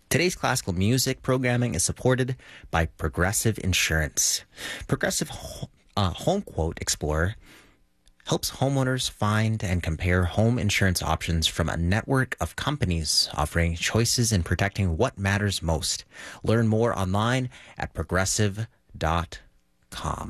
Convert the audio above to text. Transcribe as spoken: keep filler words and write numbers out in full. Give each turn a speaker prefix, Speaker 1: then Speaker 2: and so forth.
Speaker 1: Today's classical music programming is supported by Progressive Insurance. Progressive uh, Home Quote Explorer helps homeowners find and compare home insurance options from a network of companies offering choices in protecting what matters most. Learn more online at progressive dot com.